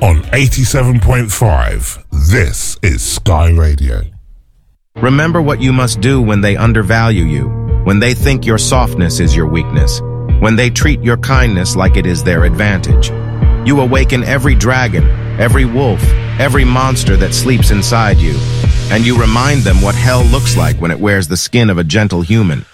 On 87.5, this is Sky Radio. Remember what you must do when they undervalue you, when they think your softness is your weakness, when they treat your kindness like it is their advantage. You awaken every dragon, every wolf, every monster that sleeps inside you, and you remind them what hell looks like when it wears the skin of a gentle human.